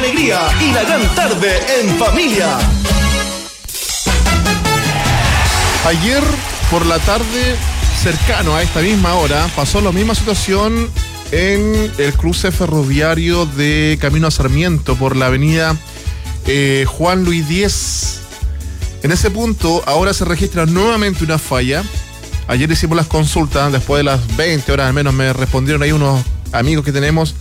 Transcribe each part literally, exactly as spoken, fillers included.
alegría y la gran tarde en familia. Ayer por la tarde, cercano a esta misma hora, pasó la misma situación en el cruce ferroviario de Camino a Sarmiento por la avenida eh, Juan Luis Diez. En ese punto ahora se registra nuevamente una falla. Ayer hicimos las consultas, después de las veinte horas al menos me respondieron ahí unos amigos que tenemos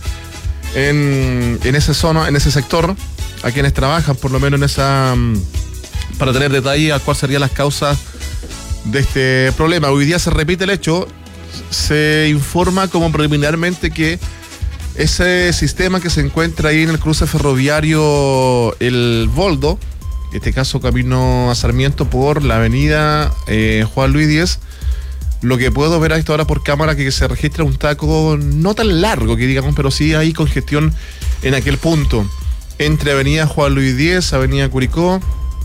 en, en esa zona, en ese sector, a quienes trabajan por lo menos en esa, para tener detalle a cuáles serían las causas de este problema. Hoy día se repite el hecho, se informa como preliminarmente que ese sistema que se encuentra ahí en el cruce ferroviario El Boldo, en este caso Camino a Sarmiento por la avenida eh, Juan Luis Diez, lo que puedo ver a esta hora por cámara que se registra un taco no tan largo que digamos, pero sí hay congestión en aquel punto, entre avenida Juan Luis Diez, avenida Curicó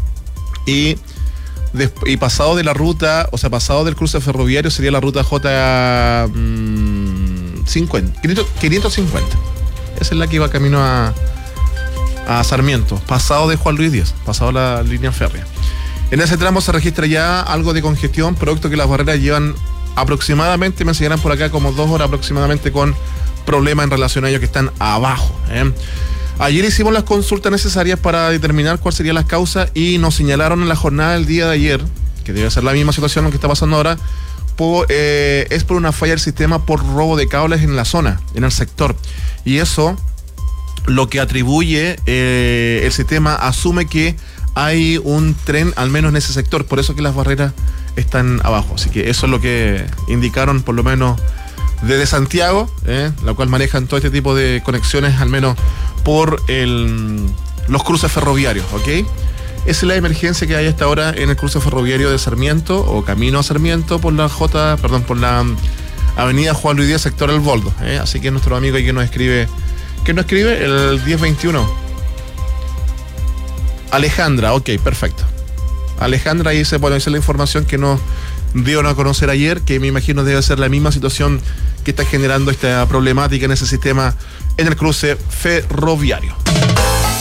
y y pasado de la ruta, o sea, pasado del cruce ferroviario sería la ruta J cincuenta, quinientos cincuenta. Esa es la que iba camino a, a Sarmiento, pasado de Juan Luis Diez, pasado la línea férrea. En ese tramo se registra ya algo de congestión, producto que las barreras llevan aproximadamente, me enseñarán por acá, como dos horas aproximadamente con problemas en relación a ellos que están abajo, ¿eh? Ayer hicimos las consultas necesarias para determinar cuáles serían las causas y nos señalaron en la jornada del día de ayer, que debe ser la misma situación que está pasando ahora, por, eh, es por una falla del sistema por robo de cables en la zona, en el sector. Y eso, lo que atribuye eh, el sistema, asume que hay un tren al menos en ese sector, por eso que las barreras están abajo. Así que eso es lo que indicaron por lo menos desde Santiago, eh, la cual manejan todo este tipo de conexiones, al menos por el, los cruces ferroviarios, ¿ok? Esa es la emergencia que hay hasta ahora en el cruce ferroviario de Sarmiento, o Camino a Sarmiento, por la J, perdón, por la avenida Juan Luis Díaz, sector El Boldo, ¿eh? Así que nuestro amigo ahí que nos escribe, ¿qué nos escribe? El diez veintiuno. Alejandra, ok, perfecto. Alejandra ahí dice, bueno, esa es la información que nos dieron a conocer ayer, que me imagino debe ser la misma situación que está generando esta problemática en ese sistema en el cruce ferroviario.